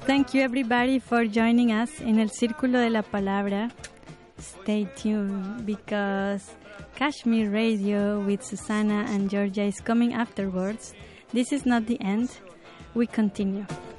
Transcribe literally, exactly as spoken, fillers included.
Thank you everybody for joining us in El Círculo de la Palabra. Stay tuned because Kashmir Radio with Susana and Georgia is coming afterwards. This is not the end. We continue.